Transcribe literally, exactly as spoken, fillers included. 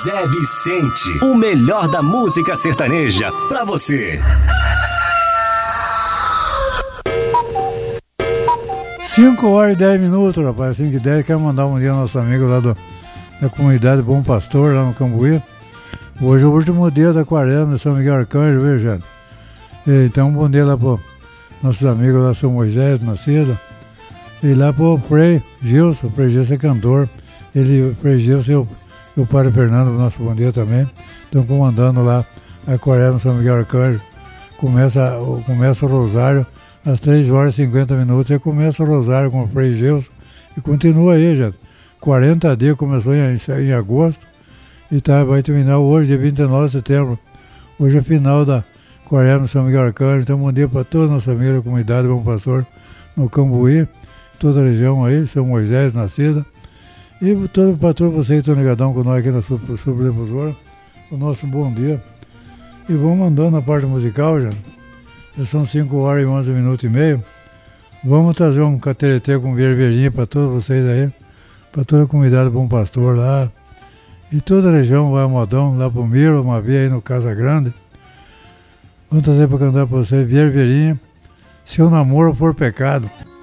Zé Vicente, o melhor da música sertaneja pra você. cinco horas e dez minutos, rapaz, cinco e dez. Quero mandar um dia ao nosso amigo lá do, da comunidade Bom Pastor, lá no Cambuí. Hoje é o último dia da quaresma de São Miguel Arcanjo, viu, gente? Então, um bom dia lá pro nossos amigos lá, São Moisés, Nascida. E lá pro Frei Gilson, o Frei Gilson é cantor. Ele, o Frei Gilson e o, e o Padre Fernando, nosso bom dia também, estão comandando lá a quaresma São Miguel Arcanjo. Começa, começa o rosário às três horas e cinquenta minutos. E começa o rosário com o Frei Gilson e continua aí, gente. quarenta dias, começou em, em agosto e tá, vai terminar hoje, dia vinte e nove de setembro. Hoje é final da quaresma São Miguel Arcanjo. Então, bom dia para toda a nossa família, comunidade Bom Pastor no Cambuí, toda a região aí, São Moisés, Nascida. E todo para todos vocês que estão ligadão com nós aqui na Subdifusora, o nosso bom dia. E vamos mandando na parte musical, já. Já são cinco horas e onze minutos e meio. Vamos trazer um cateretê com ververinha para todos vocês aí, para toda a comunidade Bom Pastor lá. E toda a região vai a modão, lá pro Miro, uma via aí no Casa Grande. Vamos trazer para cantar para vocês, ververinha, se o namoro for pecado.